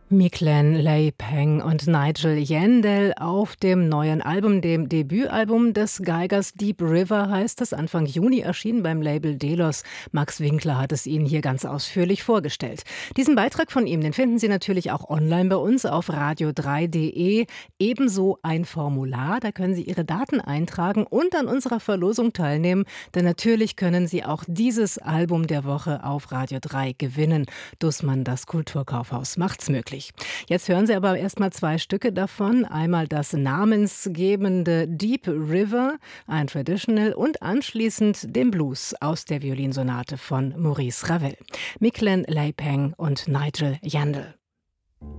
Mik-Len Ley-Peng und Nigel Yandell auf dem neuen Album, dem Debütalbum des Geigers Deep River heißt es, Anfang Juni erschienen beim Label Delos. Max Winkler hat es Ihnen hier ganz ausführlich vorgestellt. Diesen Beitrag von ihm, den finden Sie natürlich auch online bei uns auf radio3.de. Ebenso ein Formular, da können Sie Ihre Daten eintragen und an unserer Verlosung teilnehmen, denn natürlich können Sie auch dieses Album der Woche auf Radio 3 gewinnen. Dussmann, das Kulturkaufhaus, macht's möglich. Jetzt hören Sie aber erstmal zwei Stücke davon. Einmal das namensgebende Deep River, ein Traditional, und anschließend den Blues aus der Violinsonate von Maurice Ravel. Mik-Len Ley-Peng und Nigel Yandell.